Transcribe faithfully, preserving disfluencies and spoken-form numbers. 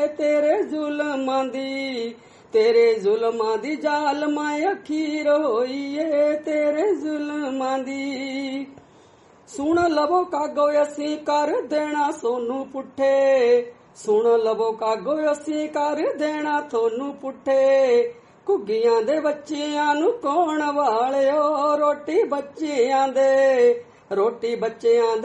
ਤੇਰੇ ਜ਼ੁਲਮਾਂ ਦੀ ਤੇਰੇ ਜ਼ੁਲਮਾਂ ਦੀ ਜ਼ਾਲਮਾਂ ਅਖੀਰ ਹੋਈ ਏ ਤੇਰੇ ਜ਼ੁਲਮਾਂ ਦੀ। ਸੁਣ ਲਵੋ ਕਾਗੋ ਅਸੀਂ ਕਰ ਦੇਣਾ ਸੋਨੂੰ ਪੁੱਠੇ, ਸੁਣ ਲਵੋ ਕਾਗੋ ਅਸੀਂ ਕਰ ਦੇਣਾ ਤੁਹਾਨੂੰ ਪੁੱਠੇ। ਘੁੱਗੀਆਂ ਦੇ ਬੱਚਿਆਂ ਨੂੰ ਕੌਣ ਵਾਲਿਓ, ਰੋਟੀ ਬੱਚਿਆਂ ਦੇ ਰੋਟੀ ਬੱਚਿਆਂ ਦੇ